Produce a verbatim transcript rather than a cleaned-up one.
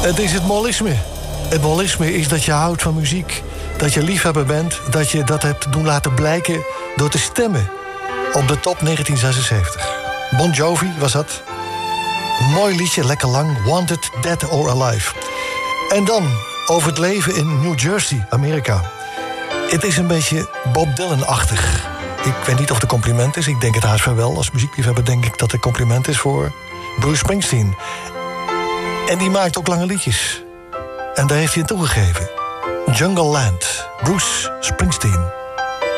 Het is het mollisme. Het mollisme is dat je houdt van muziek. Dat je liefhebber bent. Dat je dat hebt doen laten blijken door te stemmen op de top negentien zesenzeventig. Bon Jovi was dat. Mooi liedje, lekker lang. Wanted, Dead or Alive. En dan over het leven in New Jersey, Amerika. Het is een beetje Bob Dylan-achtig. Ik weet niet of het een compliment is. Ik denk het haast van wel. Als muziekliefhebber denk ik dat het een compliment is voor Bruce Springsteen. En die maakt ook lange liedjes. En daar heeft hij in toegegeven. Jungle Land, Bruce Springsteen.